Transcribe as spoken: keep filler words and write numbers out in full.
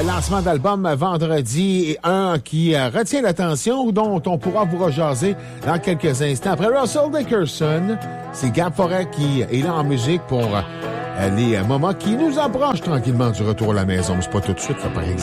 lancement d'album vendredi et un qui euh, retient l'attention ou dont on pourra vous rejaser dans quelques instants. Après Russell Dickerson, c'est Gab Forêt qui est là en musique pour euh, les moments qui nous approchent tranquillement du retour à la maison. Mais c'est pas tout de suite, là, par exemple.